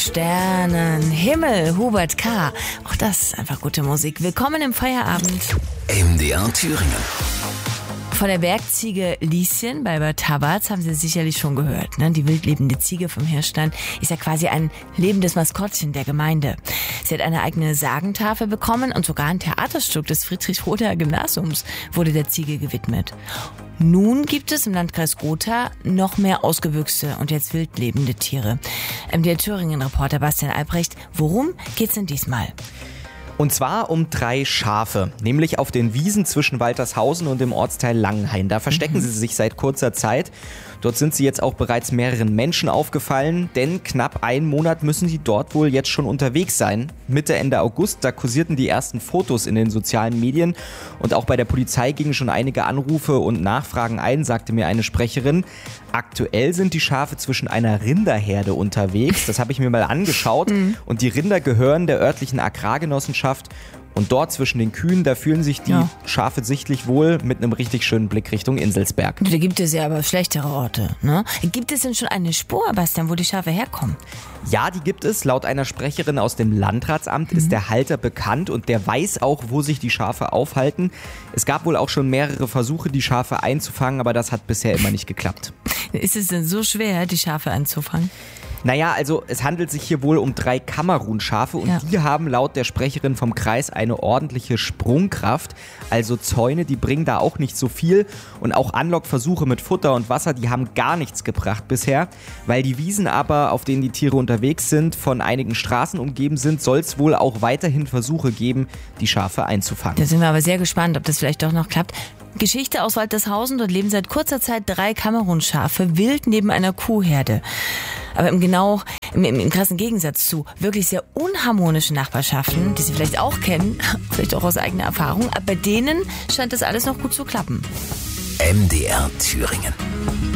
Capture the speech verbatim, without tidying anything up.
Sternen, Himmel, Hubert K. Auch das ist einfach gute Musik. Willkommen im Feierabend. M D R Thüringen. Von der Bergziege Lieschen bei Bad Tabatz haben Sie sicherlich schon gehört. Ne? Die wildlebende Ziege vom Hirschstein ist ja quasi ein lebendes Maskottchen der Gemeinde. Sie hat eine eigene Sagentafel bekommen und sogar ein Theaterstück des Friedrich-Rother-Gymnasiums wurde der Ziege gewidmet. Nun gibt es im Landkreis Gotha noch mehr ausgewüchste und jetzt wildlebende Tiere. M D R Thüringen-Reporter Bastian Albrecht, worum geht's denn diesmal? Und zwar um drei Schafe, nämlich auf den Wiesen zwischen Waltershausen und dem Ortsteil Langenhain. Da verstecken mhm. sie sich seit kurzer Zeit. Dort sind sie jetzt auch bereits mehreren Menschen aufgefallen, denn knapp einen Monat müssen sie dort wohl jetzt schon unterwegs sein. Mitte, Ende August, da kursierten die ersten Fotos in den sozialen Medien und auch bei der Polizei gingen schon einige Anrufe und Nachfragen ein, sagte mir eine Sprecherin. Aktuell sind die Schafe zwischen einer Rinderherde unterwegs, das habe ich mir mal angeschaut mhm. und die Rinder gehören der örtlichen Agrargenossenschaft. Und dort zwischen den Kühen, da fühlen sich die ja. Schafe sichtlich wohl mit einem richtig schönen Blick Richtung Inselsberg. Da gibt es ja aber schlechtere Orte, ne? Gibt es denn schon eine Spur, Bastian, wo die Schafe herkommen? Ja, die gibt es. Laut einer Sprecherin aus dem Landratsamt mhm. ist der Halter bekannt und der weiß auch, wo sich die Schafe aufhalten. Es gab wohl auch schon mehrere Versuche, die Schafe einzufangen, aber das hat bisher immer nicht geklappt. Ist es denn so schwer, die Schafe einzufangen? Naja, also es handelt sich hier wohl um drei Kamerunschafe und ja. die haben laut der Sprecherin vom Kreis eine ordentliche Sprungkraft. Also Zäune, die bringen da auch nicht so viel und auch Anlockversuche mit Futter und Wasser, die haben gar nichts gebracht bisher. Weil die Wiesen aber, auf denen die Tiere unterwegs sind, von einigen Straßen umgeben sind, soll es wohl auch weiterhin Versuche geben, die Schafe einzufangen. Da sind wir aber sehr gespannt, ob das vielleicht doch noch klappt. Geschichte aus Waltershausen, dort leben seit kurzer Zeit drei Kamerunschafe wild neben einer Kuhherde. Aber im genau, im, im, im krassen Gegensatz zu wirklich sehr unharmonischen Nachbarschaften, die Sie vielleicht auch kennen, vielleicht auch aus eigener Erfahrung, aber bei denen scheint das alles noch gut zu klappen. M D R Thüringen.